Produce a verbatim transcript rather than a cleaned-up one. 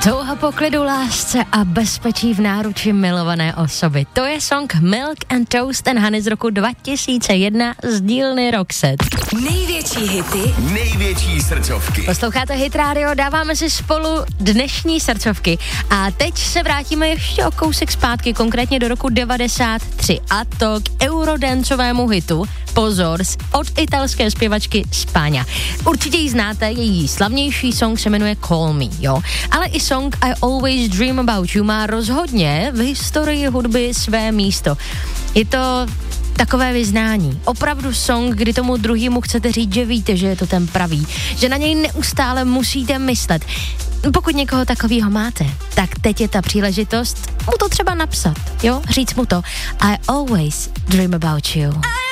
Touha po klidu, lásce a bezpečí v náruči milované osoby. To je song Milk and Toast and Honey z roku dva tisíce jedna z dílny Roxette. Největší hity, největší srdcovky. Posloucháte Hit Radio, dáváme si spolu dnešní srdcovky a teď se vrátíme ještě o kousek zpátky, konkrétně do roku devadesát tři, a to k eurodancovému hitu, pozor, od italské zpěvačky Spagna. Určitě ji znáte, její slavnější song se jmenuje Call Me, jo, ale i song I Always Dream About You má rozhodně v historii hudby své místo. Je to takové vyznání. Opravdu song, kdy tomu druhému chcete říct, že víte, že je to ten pravý. Že na něj neustále musíte myslet. Pokud někoho takového máte, tak teď je ta příležitost mu to třeba napsat, jo? Říct mu to I always dream about you.